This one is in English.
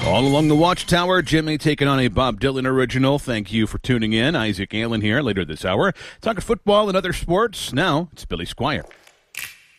All along the Watchtower, Jimmy taking on a Bob Dylan original. Thank you for tuning in. Isaac Allen here later this hour. Talking football and other sports. Now, it's Billy Squire.